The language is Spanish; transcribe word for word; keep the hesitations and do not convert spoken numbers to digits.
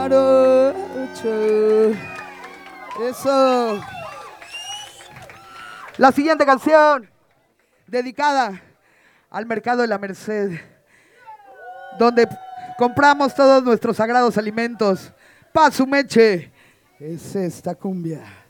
Jarocho. Eso. La siguiente canción, dedicada al mercado de la Merced, donde compramos todos nuestros sagrados alimentos. Pa' su meche, es esta cumbia.